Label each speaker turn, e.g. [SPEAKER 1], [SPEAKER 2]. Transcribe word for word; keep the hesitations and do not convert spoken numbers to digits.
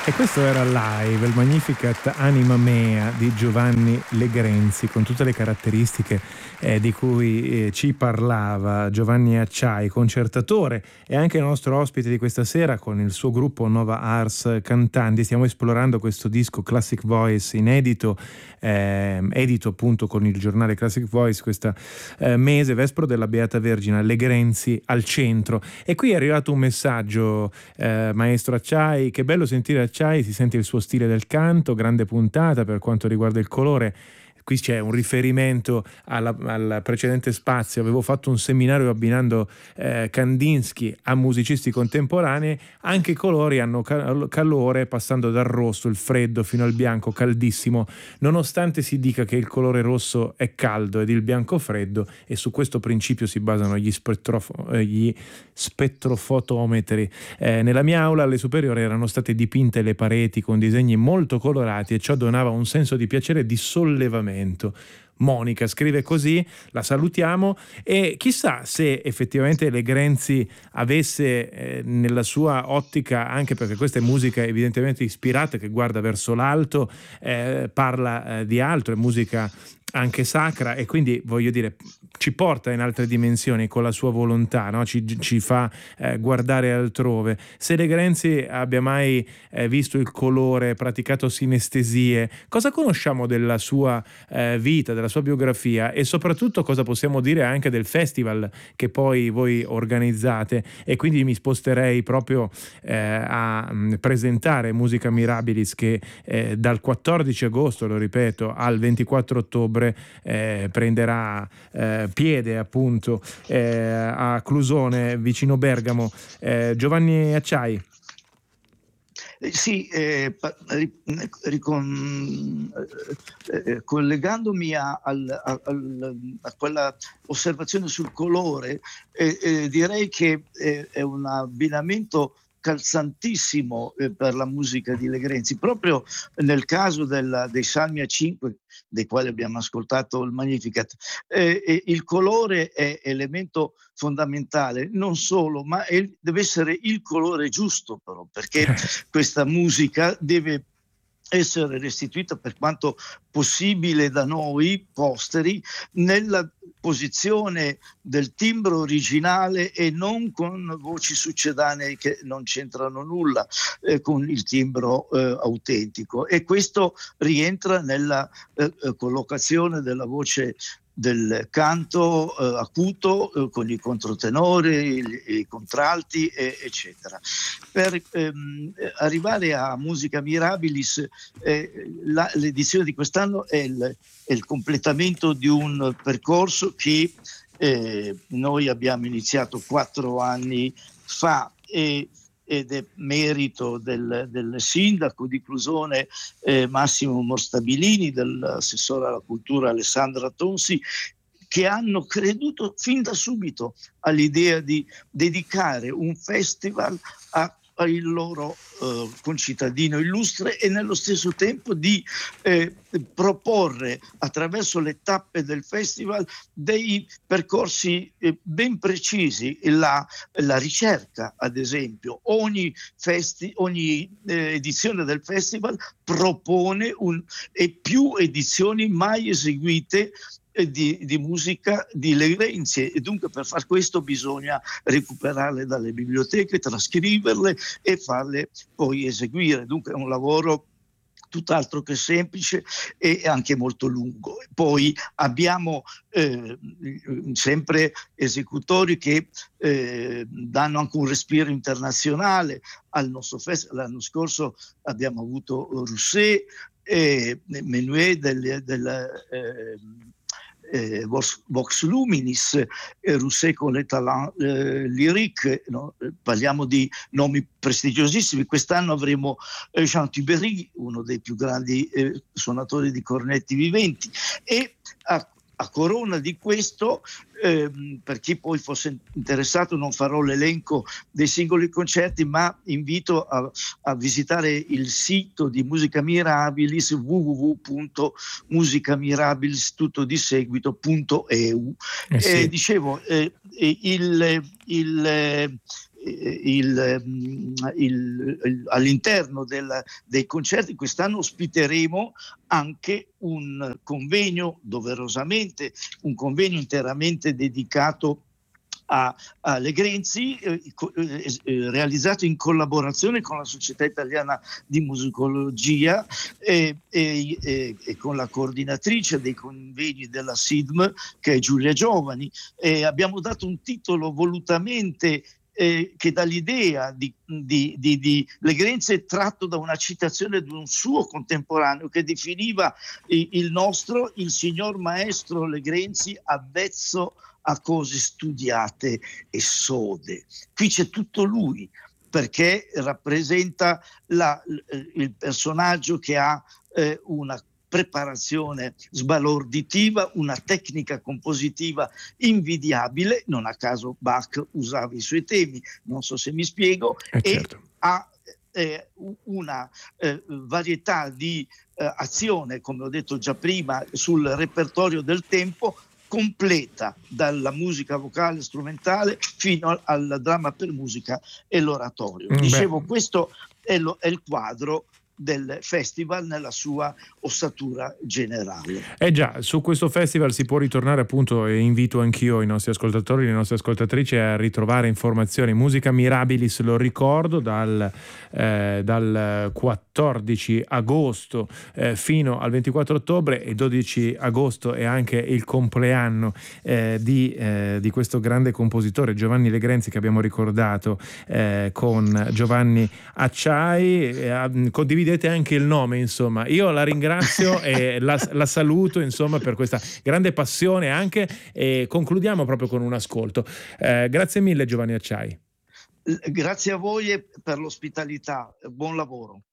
[SPEAKER 1] E questo era live, il Magnificat Anima Mea di Giovanni Legrenzi, con tutte le caratteristiche eh, di cui eh, ci parlava Giovanni Acciai, concertatore e anche il nostro ospite di questa sera con il suo gruppo Nova Ars Cantanti. Stiamo esplorando questo disco Classic Voice inedito, eh, edito appunto con il giornale Classic Voice questo eh, mese, Vespro della Beata Vergine, Legrenzi al centro. E qui è arrivato un messaggio, eh, maestro Acciai, che bello sentire Acciai, si sente il suo stile del canto, grande puntata per quanto riguarda il colore. Qui c'è un riferimento alla, al precedente spazio. Avevo fatto un seminario abbinando eh, Kandinsky a musicisti contemporanei. Anche i colori hanno cal- calore, passando dal rosso, il freddo, fino al bianco caldissimo, nonostante si dica che il colore rosso è caldo ed il bianco freddo, e su questo principio si basano gli, spettrofo- eh, gli spettrofotometri. Eh, nella mia aula alle superiori erano state dipinte le pareti con disegni molto colorati e ciò donava un senso di piacere e di sollevamento. Monica scrive così, la salutiamo, e chissà se effettivamente Legrenzi avesse eh, nella sua ottica, anche perché questa è musica evidentemente ispirata che guarda verso l'alto, eh, parla eh, di altro, è musica anche sacra, e quindi voglio dire ci porta in altre dimensioni con la sua volontà, no? ci, ci fa eh, guardare altrove. Se Legrenzi abbia mai eh, visto il colore, praticato sinestesie, cosa conosciamo della sua eh, vita, della sua biografia, e soprattutto cosa possiamo dire anche del festival che poi voi organizzate? E quindi mi sposterei proprio eh, a mh, presentare Musica Mirabilis, che eh, dal quattordici agosto, lo ripeto, al ventiquattro ottobre eh, prenderà eh, piede appunto eh, a Clusone, vicino Bergamo. Eh, Giovanni Acciai.
[SPEAKER 2] Eh, sì, eh, ricon, eh, collegandomi a, al, a, a quella osservazione sul colore, eh, eh, direi che è, è un abbinamento calzantissimo eh, per la musica di Legrenzi, proprio nel caso della, dei Salmi a cinque, dei quali abbiamo ascoltato il Magnificat. Eh, eh, il colore è elemento fondamentale, non solo, ma è, deve essere il colore giusto, però, perché questa musica deve essere restituita per quanto possibile da noi posteri nella posizione del timbro originale e non con voci succedanee che non c'entrano nulla eh, con il timbro eh, autentico, e questo rientra nella eh, collocazione della voce del canto eh, acuto eh, con i controtenori, i, i contralti eh, eccetera. Per ehm, arrivare a Musica Mirabilis, eh, la, l'edizione di quest'anno è il, è il completamento di un percorso che eh, noi abbiamo iniziato quattro anni fa, e ed è merito del, del sindaco di Clusone eh, Massimo Morstabilini, dell'assessore alla cultura Alessandra Tonsi, che hanno creduto fin da subito all'idea di dedicare un festival a il loro eh, concittadino illustre, e nello stesso tempo di eh, proporre attraverso le tappe del festival dei percorsi eh, ben precisi. La, la ricerca, ad esempio, ogni, festi, ogni eh, edizione del festival propone un, e più edizioni mai eseguite Di, di musica di Legrenzi, e dunque per far questo bisogna recuperarle dalle biblioteche, trascriverle e farle poi eseguire. Dunque è un lavoro tutt'altro che semplice e anche molto lungo. Poi abbiamo eh, sempre esecutori che eh, danno anche un respiro internazionale al nostro festival. L'anno scorso abbiamo avuto Rousset e Menuet del, del eh, Eh, Vox, Vox Luminis, eh, Rousset con le talents eh, lyriques, no? Eh, parliamo di nomi prestigiosissimi. Quest'anno avremo eh, Jean Tubéry, uno dei più grandi eh, suonatori di cornetti viventi, e a A corona di questo, ehm, per chi poi fosse interessato, non farò l'elenco dei singoli concerti, ma invito a, a visitare il sito di Musica Mirabilis, w w w punto musicamirabilis tutto di seguito punto e u.
[SPEAKER 1] Eh sì.
[SPEAKER 2] eh, dicevo, eh, il, il il, il, il, all'interno del, dei concerti quest'anno ospiteremo anche un convegno, doverosamente, un convegno interamente dedicato a, a Legrenzi, eh, eh, realizzato in collaborazione con la Società Italiana di Musicologia e, e, e, e con la coordinatrice dei convegni della S I D M, che è Giulia Giovani. E abbiamo dato un titolo volutamente Eh, che dà l'idea di, di, di, di Legrenzi, tratto da una citazione di un suo contemporaneo che definiva il, il nostro, il signor maestro Legrenzi, avvezzo a cose studiate e sode. Qui c'è tutto lui, perché rappresenta la, il personaggio che ha eh, una preparazione sbalorditiva, una tecnica compositiva invidiabile, non a caso Bach usava i suoi temi, non so se mi spiego,
[SPEAKER 1] eh
[SPEAKER 2] e
[SPEAKER 1] certo.
[SPEAKER 2] ha eh, una eh, varietà di eh, azione, come ho detto già prima, sul repertorio del tempo, completa, dalla musica vocale strumentale fino al dramma per musica e l'oratorio.
[SPEAKER 1] Mm,
[SPEAKER 2] Dicevo,
[SPEAKER 1] beh.
[SPEAKER 2] questo è, lo, è il quadro del festival nella sua ossatura generale.
[SPEAKER 1] Eh già, su questo festival si può ritornare, appunto, e invito anch'io i nostri ascoltatori e le nostre ascoltatrici a ritrovare informazioni. Musica Mirabilis, lo ricordo, dal, eh, dal quattordici agosto eh, fino al ventiquattro ottobre, e dodici agosto è anche il compleanno eh, di, eh, di questo grande compositore Giovanni Legrenzi, che abbiamo ricordato eh, con Giovanni Acciai. Eh, condividete anche il nome, insomma. Io la ringrazio e la, la saluto, insomma, per questa grande passione anche, e concludiamo proprio con un ascolto. Eh, grazie mille Giovanni Acciai.
[SPEAKER 2] Grazie a voi per l'ospitalità, buon lavoro.